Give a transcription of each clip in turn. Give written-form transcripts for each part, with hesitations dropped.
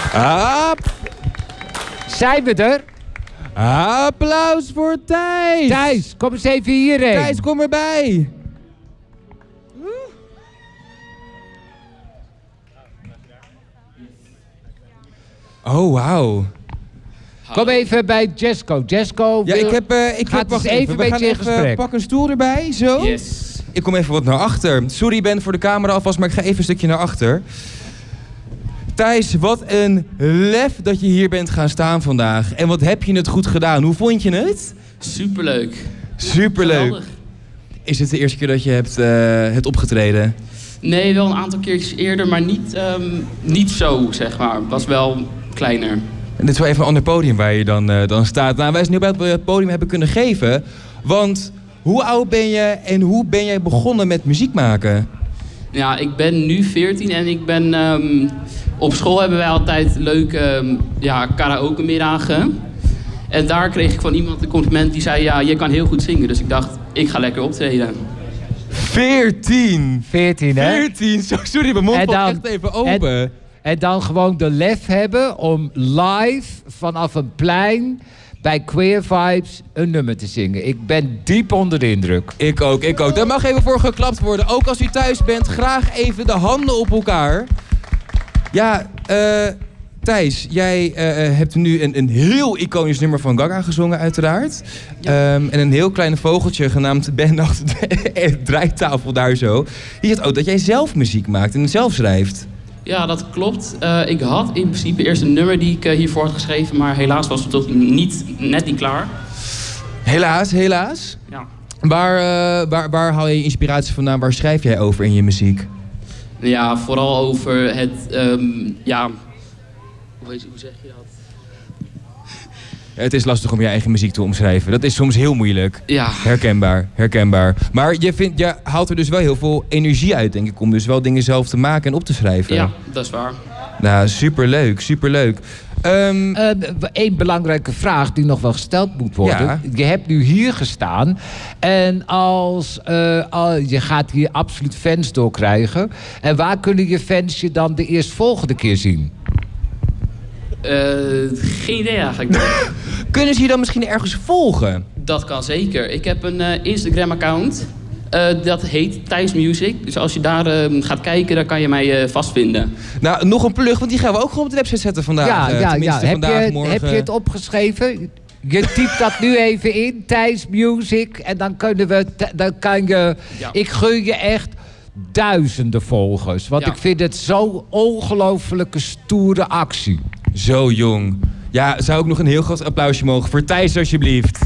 Zijn we er? Applaus voor Thijs. Thijs, kom eens even hierheen. Thijs, kom erbij. Oh, wauw. Kom even bij Jesco. Jesco, Ja, ik heb gaat wacht eens even We met gaan je in even, gesprek. pak een stoel erbij, zo. Yes. Ik kom even wat naar achter. Sorry Ben voor de camera alvast, maar ik ga even een stukje naar achter. Thijs, wat een lef dat je hier bent gaan staan vandaag. En wat heb je het goed gedaan. Hoe vond je het? Superleuk. Superleuk. Geweldig. Is het de eerste keer dat je hebt opgetreden? Nee, wel een aantal keertjes eerder, maar niet zo, zeg maar. Het was wel kleiner. En dit is wel even een ander podium waar je dan staat. Nou, wij zijn heel blij dat we het podium hebben kunnen geven. Want hoe oud ben je en hoe ben jij begonnen met muziek maken? Ja, ik ben nu 14 en ik ben... op school hebben wij altijd leuke karaoke middagen. En daar kreeg ik van iemand een compliment die zei... ja, je kan heel goed zingen. Dus ik dacht, ik ga lekker optreden. 14! 14, hè? 14! Sorry, mijn mond valt echt even open. En dan gewoon de lef hebben om live vanaf een plein bij Queer Vibes een nummer te zingen. Ik ben diep onder de indruk. Ik ook. Daar mag even voor geklapt worden. Ook als u thuis bent, graag even de handen op elkaar. Ja, Thijs, jij hebt nu een heel iconisch nummer van Gaga gezongen, uiteraard. Ja. En een heel klein vogeltje genaamd Ben achter de draaitafel daar zo. Die zegt ook dat jij zelf muziek maakt en zelf schrijft. Ja, dat klopt. Ik had in principe eerst een nummer die ik hiervoor had geschreven... maar helaas was het tot net niet klaar. Helaas. Ja. Waar haal je inspiratie vandaan? Waar schrijf jij over in je muziek? Ja, vooral over het... hoe zeg je dat? Het is lastig om je eigen muziek te omschrijven. Dat is soms heel moeilijk. Ja. Herkenbaar. Maar je haalt er dus wel heel veel energie uit, denk ik... om dus wel dingen zelf te maken en op te schrijven. Ja, dat is waar. Nou, superleuk. Eén belangrijke vraag die nog wel gesteld moet worden. Ja. Je hebt nu hier gestaan en je gaat hier absoluut fans doorkrijgen. En waar kunnen je fans je dan de eerstvolgende keer zien? Geen idee eigenlijk. Kunnen ze je dan misschien ergens volgen? Dat kan zeker. Ik heb een Instagram-account. Dat heet Thijs Music. Dus als je daar gaat kijken, dan kan je mij vastvinden. Nou, nog een plug, want die gaan we ook gewoon op de website zetten vandaag. Tenminste, vandaag, morgen. Heb je het opgeschreven? Je typt dat nu even in, Thijs Music. En dan kan je... Ja. Ik gun je echt duizenden volgers. Want Ja. ik vind het zo'n ongelofelijke stoere actie. Zo jong. Ja, zou ik nog een heel groot applausje mogen voor Thijs, alsjeblieft.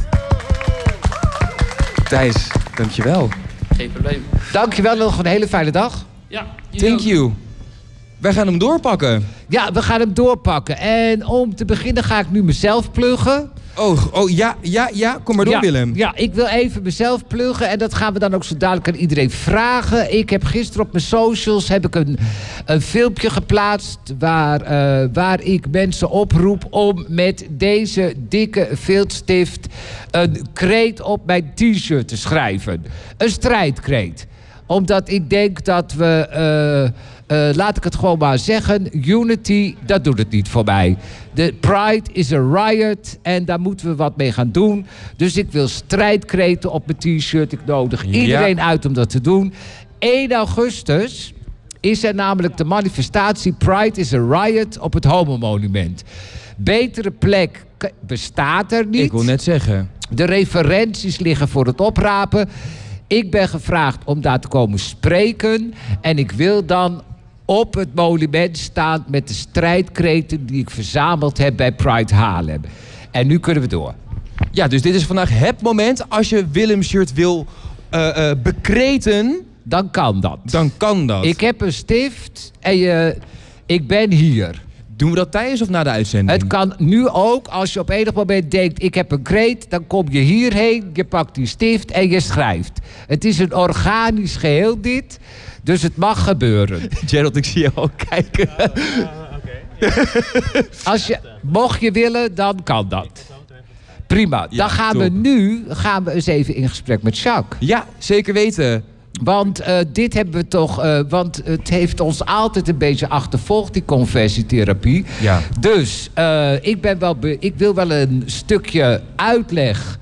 Thijs, dankjewel. Geen probleem. Dankjewel, nog een hele fijne dag. Ja, Thank you. Wij gaan hem doorpakken. Ja, we gaan hem doorpakken. En om te beginnen ga ik nu mezelf pluggen. Ja. Kom maar door, Willem. Ja, ik wil even mezelf pluggen. En dat gaan we dan ook zo dadelijk aan iedereen vragen. Ik heb gisteren op mijn socials een filmpje geplaatst... waar ik mensen oproep om met deze dikke viltstift... een kreet op mijn t-shirt te schrijven. Een strijdkreet. Omdat ik denk dat we... laat ik het gewoon maar zeggen. Unity, dat doet het niet voor mij. De Pride is a riot en daar moeten we wat mee gaan doen. Dus ik wil strijdkreten op mijn t-shirt. Ik nodig iedereen uit om dat te doen. 1 augustus is er namelijk de manifestatie Pride is a riot op het Homo-monument. Betere plek bestaat er niet. Ik wil net zeggen. De referenties liggen voor het oprapen. Ik ben gevraagd om daar te komen spreken. En ik wil dan op het monument staan met de strijdkreten die ik verzameld heb bij Pride Haarlem. En nu kunnen we door. Ja, dus dit is vandaag het moment. Als je Willem shirt wil bekreten... Dan kan dat. Dan kan dat. Ik heb een stift en ik ben hier. Doen we dat tijdens of na de uitzending? Het kan nu ook, als je op enig moment denkt... ik heb een kreet, dan kom je hierheen, je pakt die stift en je schrijft. Het is een organisch geheel dit, dus het mag gebeuren. Gerald, ik zie je al kijken. Mocht je willen, dan kan dat. Prima. Ja, Dan gaan we eens even in gesprek met Jacques. Ja, zeker weten. Want dit hebben we toch... want het heeft ons altijd een beetje achtervolgd, die conversietherapie. Ja. Dus ik wil wel een stukje uitleg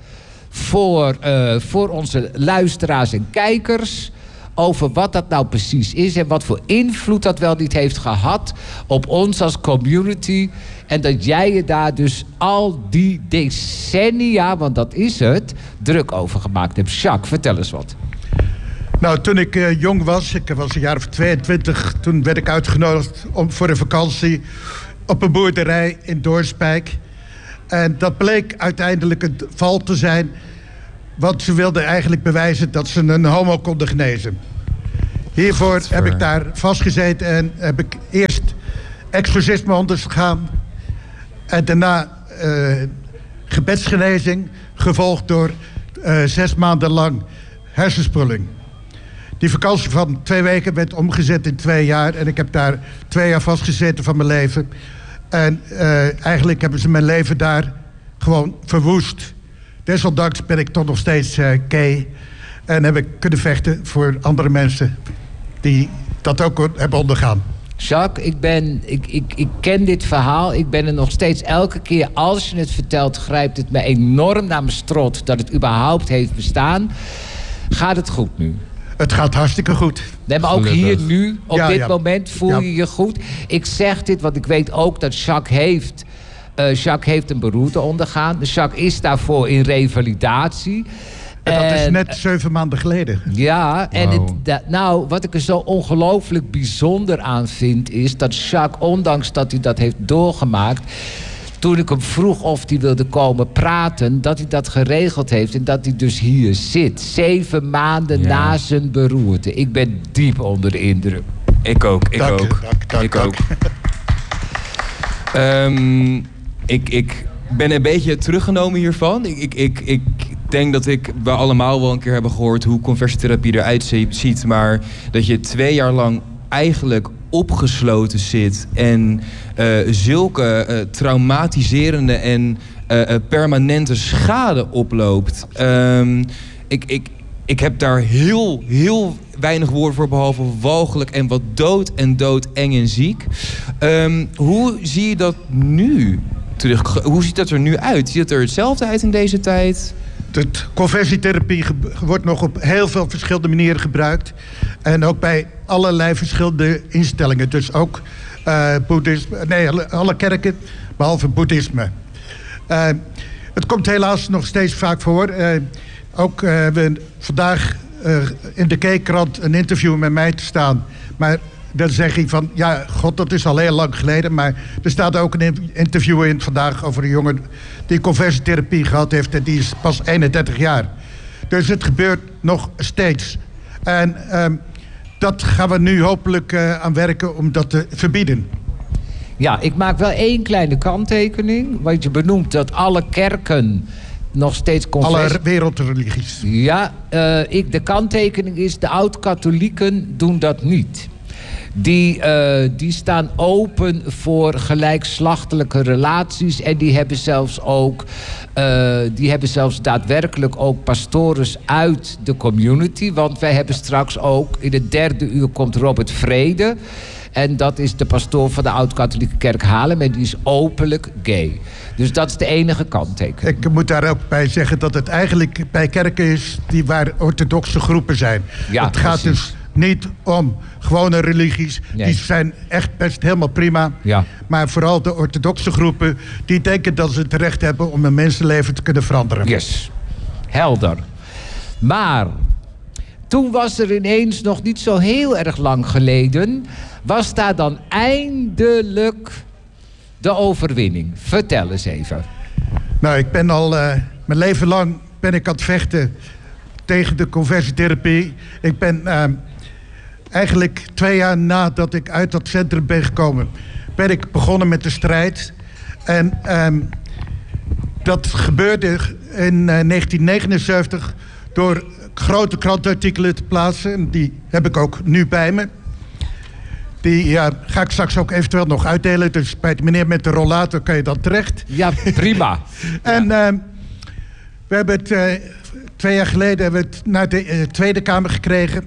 voor onze luisteraars en kijkers over wat dat nou precies is en wat voor invloed dat wel niet heeft gehad op ons als community. En dat jij je daar dus al die decennia, want dat is het, druk over gemaakt hebt. Jacques, vertel eens wat. Nou, toen ik jong was, ik was een jaar of 22... toen werd ik uitgenodigd voor een vakantie op een boerderij in Doornspijk. En dat bleek uiteindelijk een val te zijn, want ze wilden eigenlijk bewijzen dat ze een homo konden genezen. Hiervoor heb ik daar vastgezeten en heb ik eerst exorcisme ondergaan en daarna gebedsgenezing, gevolgd door 6 maanden lang hersenspoeling. Die vakantie van 2 weken werd omgezet in 2 jaar en ik heb daar 2 jaar vastgezeten van mijn leven. En eigenlijk hebben ze mijn leven daar gewoon verwoest. Desondanks ben ik toch nog steeds gay. En heb ik kunnen vechten voor andere mensen die dat ook hebben ondergaan. Jacques, ik ken dit verhaal. Ik ben er nog steeds elke keer als je het vertelt, grijpt het me enorm naar mijn strot dat het überhaupt heeft bestaan. Gaat het goed nu? Het gaat hartstikke goed. Nee, maar ook hier nu, op dit moment, voel je je goed? Ik zeg dit, want ik weet ook dat Jacques heeft een beroerte ondergaan. Jacques is daarvoor in revalidatie. En dat is net 7 maanden geleden. Ja, en wat ik er zo ongelooflijk bijzonder aan vind, is dat Jacques, ondanks dat hij dat heeft doorgemaakt, toen ik hem vroeg of hij wilde komen praten, dat hij dat geregeld heeft en dat hij dus hier zit. 7 maanden na zijn beroerte. Ik ben diep onder de indruk. Ik ook. Dank. Ik ben een beetje teruggenomen hiervan. Ik denk dat we allemaal wel een keer hebben gehoord hoe conversietherapie eruit ziet, maar dat je 2 jaar lang eigenlijk opgesloten zit en zulke traumatiserende en permanente schade oploopt. Ik heb daar heel weinig woorden voor, behalve walgelijk en wat dood eng en ziek. Hoe zie je dat nu terug? Hoe ziet dat er nu uit? Ziet het er hetzelfde uit in deze tijd? De conversietherapie wordt nog op heel veel verschillende manieren gebruikt. En ook bij allerlei verschillende instellingen. Dus ook boeddhisme, alle kerken, behalve boeddhisme. Het komt helaas nog steeds vaak voor. Ook hebben we vandaag in de K-krant een interview met mij te staan. Maar dan zeg ik van, ja, god, dat is al heel lang geleden. Maar er staat ook een interview in vandaag over een jongen die conversietherapie gehad heeft. En die is pas 31 jaar. Dus het gebeurt nog steeds. En dat gaan we nu hopelijk aan werken om dat te verbieden. Ja, ik maak wel 1 kleine kanttekening. Want je benoemt dat alle kerken nog steeds alle wereldreligies. Ja, de kanttekening is, de oud-katholieken doen dat niet. Die staan open voor gelijkslachtelijke relaties. En die hebben zelfs daadwerkelijk ook pastores uit de community. Want wij hebben straks ook, in het 3e uur komt Robert Vrede. En dat is de pastoor van de Oud-Katholieke Kerk Haarlem. En die is openlijk gay. Dus dat is de enige kanttekening. Ik moet daar ook bij zeggen dat het eigenlijk bij kerken is waar orthodoxe groepen zijn. Ja, het gaat dus niet om gewone religies. Nee. Die zijn echt best helemaal prima. Ja. Maar vooral de orthodoxe groepen, die denken dat ze het recht hebben om een mensenleven te kunnen veranderen. Yes, helder. Maar toen was er ineens, nog niet zo heel erg lang geleden, was daar dan eindelijk de overwinning. Vertel eens even. Nou, ik ben al mijn leven lang aan het vechten tegen de conversietherapie. Ik ben eigenlijk 2 jaar nadat ik uit dat centrum ben gekomen, ben ik begonnen met de strijd. En dat gebeurde in 1979 door grote krantartikelen te plaatsen. En die heb ik ook nu bij me. Die ga ik straks ook eventueel nog uitdelen. Dus bij de meneer met de rollator kan je dan terecht. Ja, prima. En we hebben het 2 jaar geleden naar de Tweede Kamer gekregen.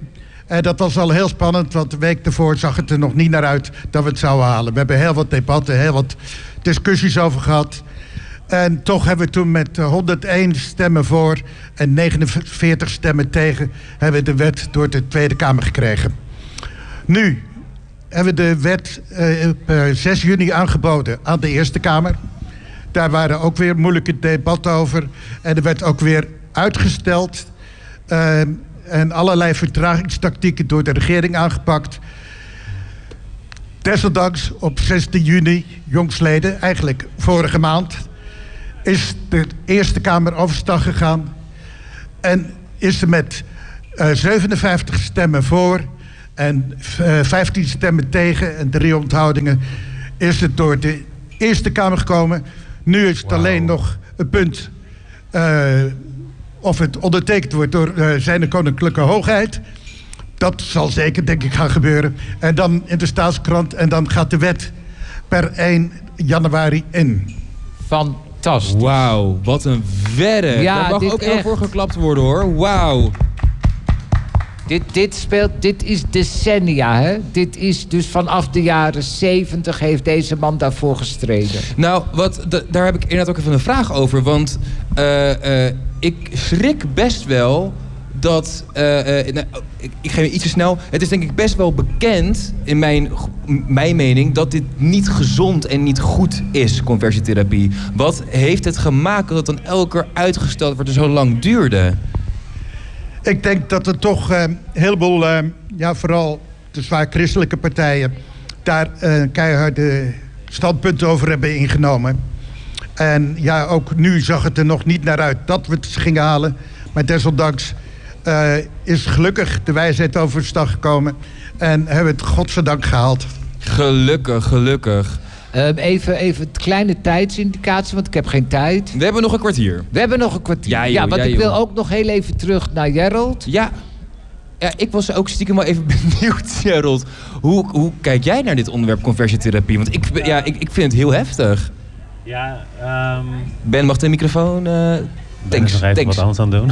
En dat was al heel spannend, want de week ervoor zag het er nog niet naar uit dat we het zouden halen. We hebben heel wat debatten, heel wat discussies over gehad. En toch hebben we toen met 101 stemmen voor en 49 stemmen tegen... hebben we de wet door de Tweede Kamer gekregen. Nu hebben we de wet op 6 juni aangeboden aan de Eerste Kamer. Daar waren ook weer moeilijke debatten over. En er werd ook weer uitgesteld. En allerlei vertragingstactieken door de regering aangepakt. Desondanks op 16 juni, jongsleden, eigenlijk vorige maand... is de Eerste Kamer overstag gegaan. En is er met 57 stemmen voor en 15 stemmen tegen en 3 onthoudingen... is het door de Eerste Kamer gekomen. Nu is het alleen nog een punt... of het ondertekend wordt door zijn koninklijke hoogheid. Dat zal zeker, denk ik, gaan gebeuren. En dan in de Staatskrant. En dan gaat de wet per 1 januari in. Fantastisch. Wauw, wat een werk. Ja, Daar mag dit ook heel echt. voor geklapt worden, hoor. Wauw. Dit is decennia, hè? Dit is dus vanaf de jaren 70 heeft deze man daarvoor gestreden. Nou, daar heb ik inderdaad ook even een vraag over. Want ik schrik best wel dat... ik ga iets te snel. Het is denk ik best wel bekend, in mijn mening... dat dit niet gezond en niet goed is, conversietherapie. Wat heeft het gemaakt dat het dan elke keer uitgesteld wordt en zo lang duurde? Ik denk dat er toch een heleboel, vooral de zwaar christelijke partijen... daar keiharde standpunten over hebben ingenomen. En ja, ook nu zag het er nog niet naar uit dat we het gingen halen. Maar desondanks is gelukkig de wijsheid overstag gekomen. En hebben we het godzijdank gehaald. Gelukkig. Even een kleine tijdsindicatie, want ik heb geen tijd. We hebben nog een kwartier. We hebben nog een kwartier. Ja, joh, want ja, ik wil joh. ook nog heel even terug naar Gerald. Ja, ik was ook stiekem wel even benieuwd, Gerald. Hoe kijk jij naar dit onderwerp conversietherapie? Want ik vind het heel heftig. Ja, Ben, mag de microfoon? ben er nog even wat anders aan het doen.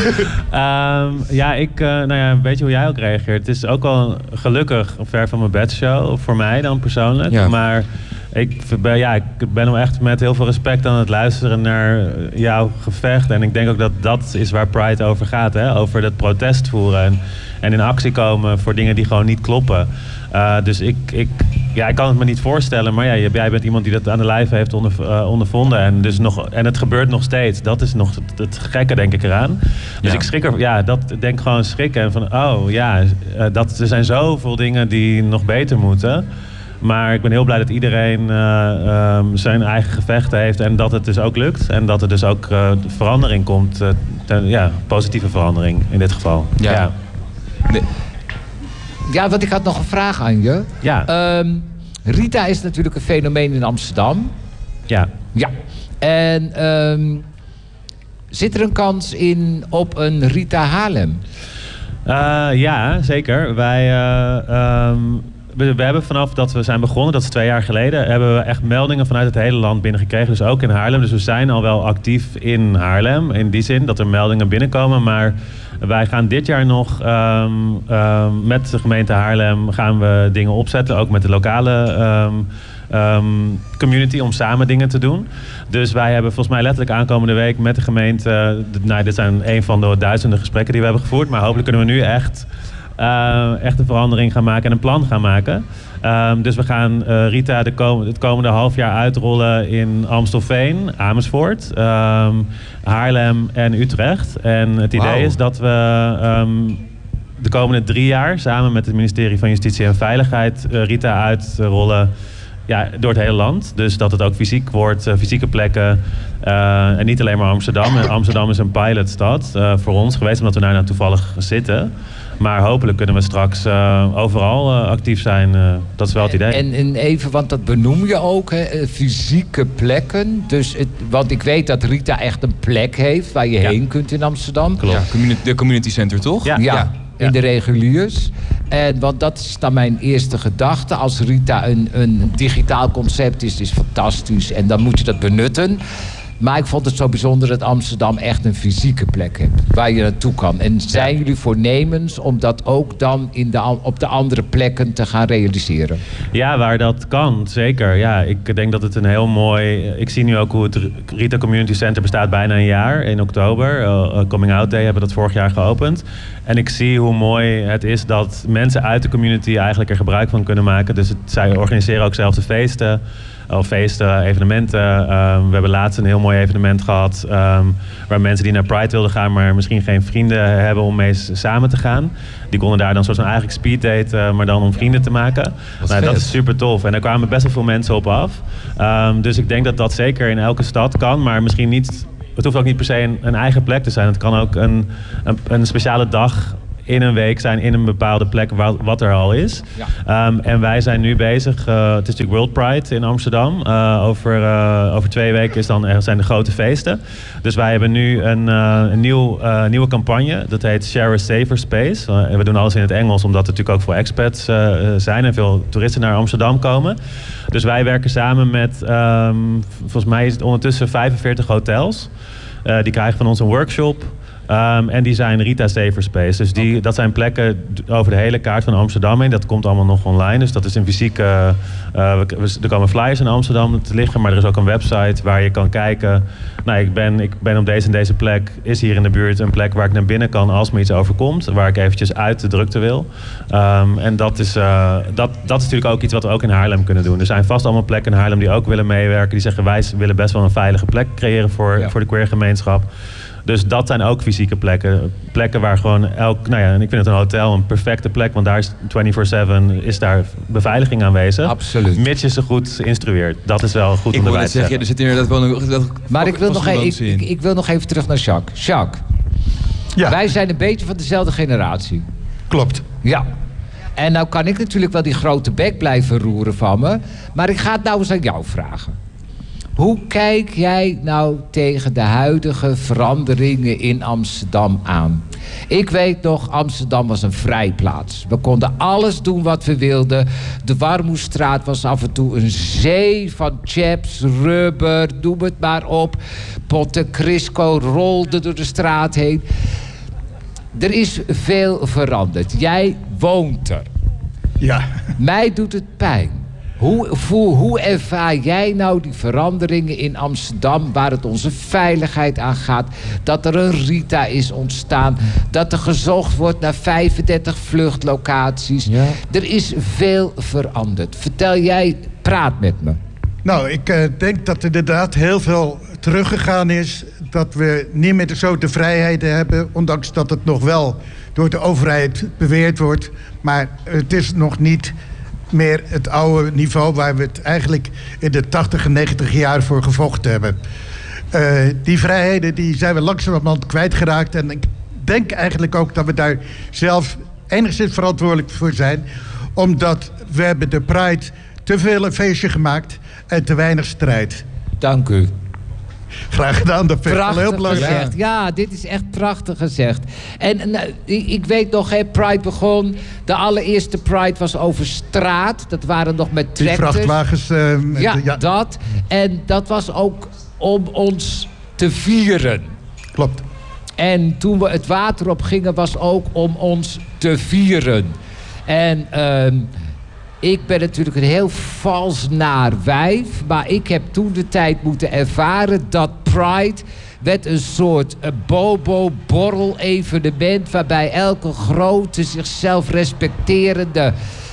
Weet je hoe jij ook reageert? Het is ook wel gelukkig ver van mijn bedshow, voor mij dan persoonlijk. Ja. Maar ik ben wel echt met heel veel respect aan het luisteren naar jouw gevecht. En ik denk ook dat dat is waar Pride over gaat. Hè? Over dat protest voeren en in actie komen voor dingen die gewoon niet kloppen. Dus ik kan het me niet voorstellen. Maar ja, jij bent iemand die dat aan de lijf heeft ondervonden. En het gebeurt nog steeds. Dat is nog het gekke, denk ik, eraan. Dus ik schrik er... Ja, dat denk ik gewoon schrikken. En van, er zijn zoveel dingen die nog beter moeten. Maar ik ben heel blij dat iedereen zijn eigen gevechten heeft. En dat het dus ook lukt. En dat er dus ook verandering komt. Positieve verandering in dit geval. Ja. Nee. Ja, want ik had nog een vraag aan je. Ja. Rita is natuurlijk een fenomeen in Amsterdam. Ja. Ja. En zit er een kans op een Rita Haarlem? Ja, zeker. We hebben vanaf dat we zijn begonnen, dat is 2 jaar geleden... hebben we echt meldingen vanuit het hele land binnengekregen. Dus ook in Haarlem. Dus we zijn al wel actief in Haarlem. In die zin dat er meldingen binnenkomen. Maar wij gaan dit jaar nog met de gemeente Haarlem gaan we dingen opzetten. Ook met de lokale community om samen dingen te doen. Dus wij hebben volgens mij letterlijk aankomende week met de gemeente... dit zijn een van de duizenden gesprekken die we hebben gevoerd. Maar hopelijk kunnen we nu echt een verandering gaan maken en een plan gaan maken. Dus we gaan Rita het komende half jaar uitrollen in Amstelveen, Amersfoort, Haarlem en Utrecht. En het idee is dat we de komende 3 jaar samen met het ministerie van Justitie en Veiligheid Rita uitrollen door het hele land. Dus dat het ook fysiek wordt, fysieke plekken. En niet alleen maar Amsterdam. En Amsterdam is een pilotstad voor ons geweest, omdat we daar nou toevallig zitten. Maar hopelijk kunnen we straks overal actief zijn. Dat is wel het idee. En even, want dat benoem je ook, hè, fysieke plekken. Dus want ik weet dat Rita echt een plek heeft waar je heen kunt in Amsterdam. Klopt. Ja, de community center, toch? Ja. In de reguliers. Want dat is dan mijn eerste gedachte. Als Rita een digitaal concept is fantastisch. En dan moet je dat benutten. Maar ik vond het zo bijzonder dat Amsterdam echt een fysieke plek heeft. Waar je naartoe kan. En zijn jullie voornemens om dat ook dan op de andere plekken te gaan realiseren? Ja, waar dat kan, zeker. Ja, ik denk dat het een heel mooi... Ik zie nu ook hoe het Rita Community Center bestaat bijna een jaar. In oktober. Coming Out Day hebben dat vorig jaar geopend. En ik zie hoe mooi het is dat mensen uit de community eigenlijk er gebruik van kunnen maken. Dus zij organiseren ook zelf de feesten. Evenementen. We hebben laatst een heel mooi evenement gehad. Waar mensen die naar Pride wilden gaan, maar misschien geen vrienden hebben om mee samen te gaan. Die konden daar dan soort van eigenlijk speeddate, maar dan om vrienden te maken. Dat is super tof. En daar kwamen best wel veel mensen op af. Dus ik denk dat dat zeker in elke stad kan, maar misschien niet. Het hoeft ook niet per se een eigen plek te zijn. Het kan ook een speciale dag in een week zijn in een bepaalde plek wat er al is. Ja. En wij zijn nu bezig. Het is natuurlijk World Pride in Amsterdam. Over 2 weken zijn de grote feesten. Dus wij hebben nu een nieuwe campagne. Dat heet Share a Safer Space. We doen alles in het Engels, omdat er natuurlijk ook veel expats zijn en veel toeristen naar Amsterdam komen. Dus wij werken samen met, volgens mij is het ondertussen 45 hotels. Die krijgen van ons een workshop. En die zijn Rita Safer Space. Dus dat zijn plekken over de hele kaart van Amsterdam heen. Dat komt allemaal nog online. Dus dat is een fysieke... er komen flyers in Amsterdam te liggen. Maar er is ook een website waar je kan kijken. Nou, ik ben op deze en deze plek. Is hier in de buurt een plek waar ik naar binnen kan als me iets overkomt. Waar ik eventjes uit de drukte wil. En dat is natuurlijk ook iets wat we ook in Haarlem kunnen doen. Er zijn vast allemaal plekken in Haarlem die ook willen meewerken. Die zeggen wij willen best wel een veilige plek creëren voor de queer gemeenschap. Dus dat zijn ook fysieke plekken. Plekken waar gewoon en ik vind het een hotel een perfecte plek. Want daar is 24/7 is daar beveiliging aanwezig. Absoluut. Mits je ze goed instrueert. Dat is wel goed om erbij te zeggen. Er zit inderdaad wel een... Maar ik wil nog even terug naar Jacques. Jacques, wij zijn een beetje van dezelfde generatie. Klopt. Ja. En nou kan ik natuurlijk wel die grote bek blijven roeren van me. Maar ik ga het nou eens aan jou vragen. Hoe kijk jij nou tegen de huidige veranderingen in Amsterdam aan? Ik weet nog, Amsterdam was een vrijplaats. We konden alles doen wat we wilden. De Warmoestraat was af en toe een zee van chaps, rubber, noem het maar op. Potten Crisco rolden door de straat heen. Er is veel veranderd. Jij woont er. Ja. Mij doet het pijn. Hoe ervaar jij nou die veranderingen in Amsterdam, waar het onze veiligheid aan gaat? Dat er een Rita is ontstaan. Dat er gezocht wordt naar 35 vluchtlocaties. Ja. Er is veel veranderd. Vertel jij, praat met me. Nou, ik denk dat er inderdaad heel veel teruggegaan is. Dat we niet meer zo de vrijheden hebben. Ondanks dat het nog wel door de overheid beweerd wordt. Maar het is nog niet meer het oude niveau waar we het eigenlijk in de 80 en 90 jaar voor gevochten hebben. Die vrijheden die zijn we langzamerhand kwijtgeraakt. En ik denk eigenlijk ook dat we daar zelf enigszins verantwoordelijk voor zijn. Omdat we hebben de Pride te veel een feestje gemaakt en te weinig strijd. Dank u. Graag gedaan, dat vind ik wel heel belangrijk. Gezegd. Ja, dit is echt prachtig gezegd. En ik weet nog, Pride begon. De allereerste Pride was over straat. Dat waren nog met tractors. Die vrachtwagens. Dat. En dat was ook om ons te vieren. Klopt. En toen we het water op gingen, was ook om ons te vieren. En ik ben natuurlijk een heel vals naar wijf. Maar ik heb toen de tijd moeten ervaren dat Pride werd een soort bobo-borrel-evenement, waarbij elke grote, zichzelf respecterende,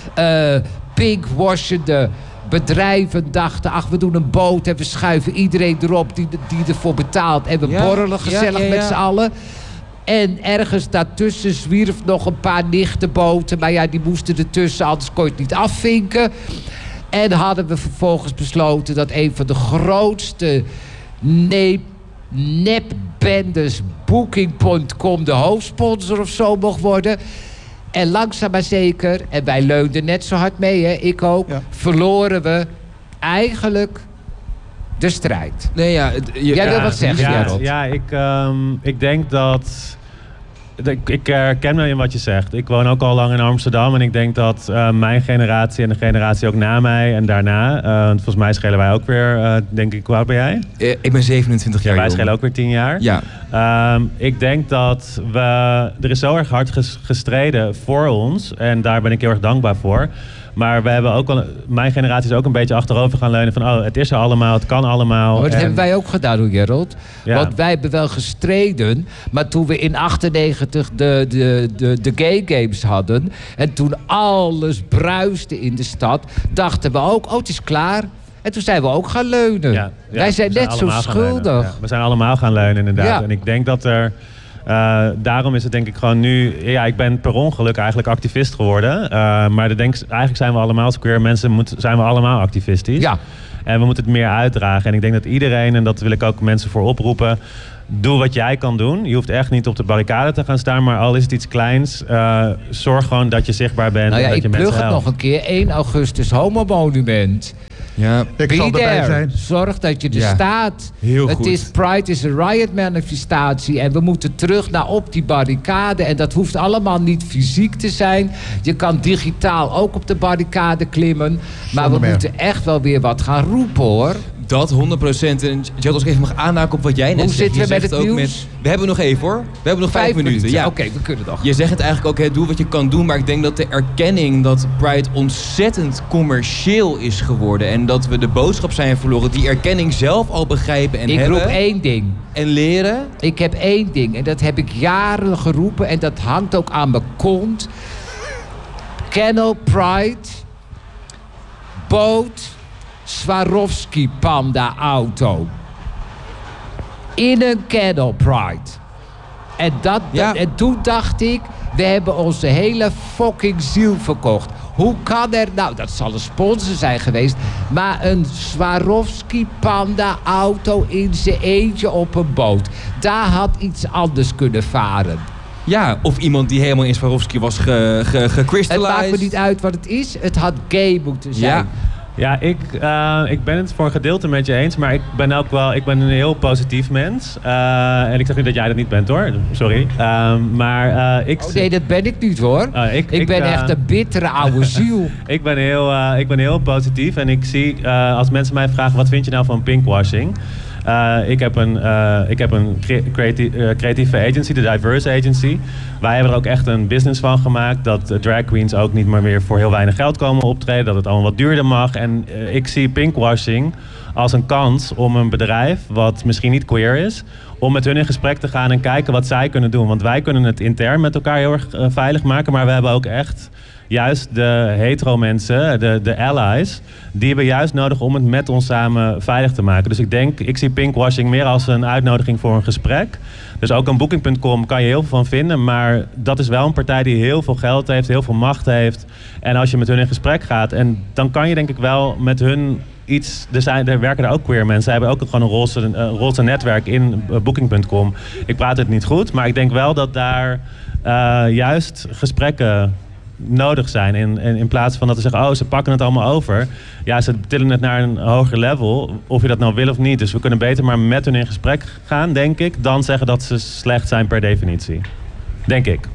pinkwashende bedrijven dachten, ach, we doen een boot en we schuiven iedereen erop die ervoor betaalt. En we borrelen gezellig met z'n allen. En ergens daartussen zwierf nog een paar nichtenboten. Maar ja, die moesten ertussen, anders kon je het niet afvinken. En hadden we vervolgens besloten dat een van de grootste nepbendes, Booking.com, de hoofdsponsor of zo mocht worden. En langzaam maar zeker, en wij leunden net zo hard mee, ik ook, verloren we eigenlijk de strijd. Nee, jij wil wat zeggen, Gerald? Ja, ik denk dat Ik herken me in wat je zegt. Ik woon ook al lang in Amsterdam en ik denk dat mijn generatie en de generatie ook na mij en daarna, volgens mij schelen wij ook weer, denk ik, hoe oud ben jij? Ik ben 27 jaar Wij jong. schelen ook weer 10 jaar. Ja. Ik denk dat er is zo erg hard gestreden voor ons en daar ben ik heel erg dankbaar voor. Maar we hebben ook mijn generatie is ook een beetje achterover gaan leunen van het is er allemaal, het kan allemaal. Maar dat hebben wij ook gedaan, hoor, Gerald. Ja. Want wij hebben wel gestreden, maar toen we in 98 de gay games hadden en toen alles bruiste in de stad, dachten we ook, het is klaar. En toen zijn we ook gaan leunen. Ja, wij zijn net zo schuldig. Ja, we zijn allemaal gaan leunen, inderdaad. Ja. En ik denk dat er... daarom is het denk ik gewoon nu... Ja, ik ben per ongeluk eigenlijk activist geworden. Maar eigenlijk zijn we allemaal als queer mensen... zijn we allemaal activistisch. Ja. En we moeten het meer uitdragen. En ik denk dat iedereen, en dat wil ik ook mensen voor oproepen... Doe wat jij kan doen. Je hoeft echt niet op de barricade te gaan staan... maar al is het iets kleins... zorg gewoon dat je zichtbaar bent en dat je mensen helpt. Ik plug het nog een keer. 1 augustus Homo-monument. Ja. Ik zal erbij zijn. Zorg dat je er staat. Heel goed. Pride is een riot-manifestatie. En we moeten terug naar op die barricade. En dat hoeft allemaal niet fysiek te zijn. Je kan digitaal ook op de barricade klimmen. Maar we moeten echt wel weer wat gaan roepen, hoor. Dat 100%. En Gerald, als ik even mag aanhaken op wat jij net Hoe zegt. zitten we Je met zegt het ook nieuws? We hebben nog even, hoor. We hebben nog 5 minuten. Ja. Oké, we kunnen nog. Je zegt het eigenlijk ook, doe wat je kan doen. Maar ik denk dat de erkenning dat Pride ontzettend commercieel is geworden. En dat we de boodschap zijn verloren. Die erkenning zelf al begrijpen en hebben. Ik roep 1 ding. En leren. Ik heb 1 ding. En dat heb ik jaren geroepen. En dat hangt ook aan mijn kont. Kennel Pride. Boot. Swarovski Panda auto. In een Kennel Pride. En toen dacht ik, we hebben onze hele fucking ziel verkocht. Hoe kan er nou, dat zal een sponsor zijn geweest, maar een Swarovski Panda auto in zijn eentje op een boot. Daar had iets anders kunnen varen. Ja, of iemand die helemaal in Swarovski was gecrystallized. Het maakt me niet uit wat het is. Het had gay moeten zijn. Ja, ik ben het voor een gedeelte met je eens, maar ik ben een heel positief mens. En ik zeg niet dat jij dat niet bent, hoor. Sorry. Nee, dat ben ik niet, hoor. Ik ben echt een bittere oude ziel. Ik ben heel positief en ik zie, als mensen mij vragen, wat vind je nou van pinkwashing? Ik heb een creatieve agency, de Diverse Agency. Wij hebben er ook echt een business van gemaakt. Dat drag queens ook niet meer voor heel weinig geld komen optreden. Dat het allemaal wat duurder mag. En ik zie pinkwashing als een kans om een bedrijf, wat misschien niet queer is, om met hun in gesprek te gaan en kijken wat zij kunnen doen. Want wij kunnen het intern met elkaar heel erg veilig maken. Maar we hebben ook echt juist de hetero mensen, de allies, die hebben juist nodig om het met ons samen veilig te maken. Dus ik zie pinkwashing meer als een uitnodiging voor een gesprek. Dus ook aan Booking.com kan je heel veel van vinden, maar dat is wel een partij die heel veel geld heeft, heel veel macht heeft. En als je met hun in gesprek gaat, en dan kan je denk ik wel met hun iets, er werken daar ook queer mensen. Zij hebben ook gewoon een roze netwerk in Booking.com. Ik praat het niet goed, maar ik denk wel dat daar juist gesprekken nodig zijn. In plaats van dat ze zeggen, ze pakken het allemaal over. Ja, ze tillen het naar een hoger level, of je dat nou wil of niet. Dus we kunnen beter maar met hun in gesprek gaan, denk ik, dan zeggen dat ze slecht zijn per definitie. Denk ik.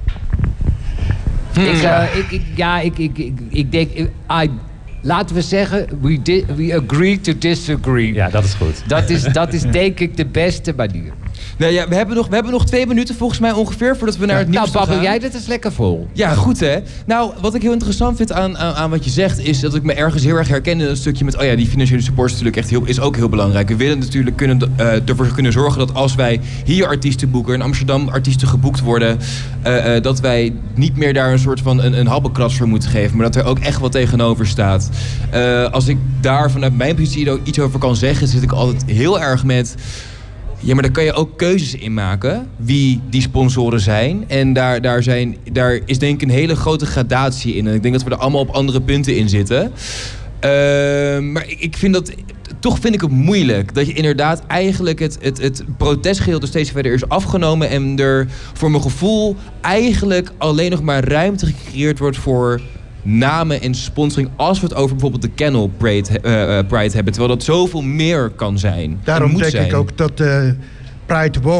Ik denk, laten we zeggen, we agree to disagree. Ja, dat is goed. Dat is denk ik de beste manier. Nou ja, we hebben nog 2 minuten volgens mij ongeveer voordat we naar het nieuws gaan. Nou, babbel jij dit is lekker vol. Ja, goed hè. Nou, wat ik heel interessant vind aan wat je zegt, is dat ik me ergens heel erg herken in een stukje met, die financiële support is natuurlijk echt is ook heel belangrijk. We willen natuurlijk ervoor kunnen zorgen dat als wij hier artiesten boeken, in Amsterdam artiesten geboekt worden, dat wij niet meer daar een soort van een habbekrats voor moeten geven, maar dat er ook echt wat tegenover staat. Als ik daar vanuit mijn positie iets over kan zeggen, zit ik altijd heel erg met, ja, maar daar kan je ook keuzes in maken wie die sponsoren zijn. En daar is denk ik een hele grote gradatie in. En ik denk dat we er allemaal op andere punten in zitten. Maar toch vind ik het moeilijk. Dat je inderdaad eigenlijk het protestgedeelte steeds verder is afgenomen. En er voor mijn gevoel eigenlijk alleen nog maar ruimte gecreëerd wordt voor namen en sponsoring als we het over bijvoorbeeld de Kennel Pride hebben. Terwijl dat zoveel meer kan zijn. Daarom denk ik ook dat Pride Walk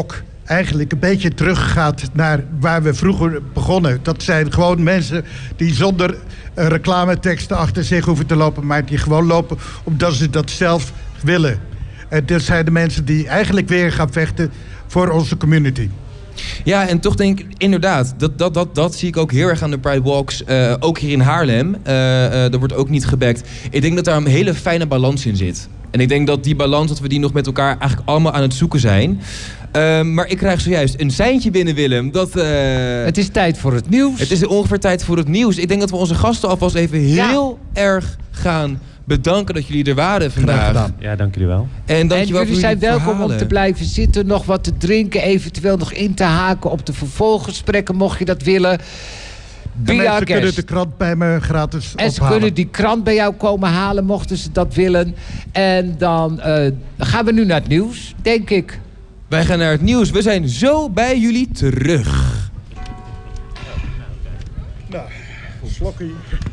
eigenlijk een beetje teruggaat naar waar we vroeger begonnen. Dat zijn gewoon mensen die zonder reclameteksten achter zich hoeven te lopen, maar die gewoon lopen omdat ze dat zelf willen. En dat zijn de mensen die eigenlijk weer gaan vechten voor onze community. Ja, en toch denk ik inderdaad, dat zie ik ook heel erg aan de Pride Walks. Ook hier in Haarlem. Er wordt ook niet gebackt. Ik denk dat daar een hele fijne balans in zit. En ik denk dat die balans, dat we die nog met elkaar eigenlijk allemaal aan het zoeken zijn. Maar ik krijg zojuist een seintje binnen, Willem. Het is tijd voor het nieuws. Het is ongeveer tijd voor het nieuws. Ik denk dat we onze gasten alvast even heel erg gaan bedanken dat jullie er waren vandaag. Ja, dank jullie wel. En jullie zijn welkom om te blijven zitten, nog wat te drinken, eventueel nog in te haken op de vervolggesprekken, mocht je dat willen. En mensen kunnen de krant bij me gratis ophalen. En ze kunnen die krant bij jou komen halen, mochten ze dat willen. En dan gaan we nu naar het nieuws, denk ik. Wij gaan naar het nieuws. We zijn zo bij jullie terug. Nou, slokkie.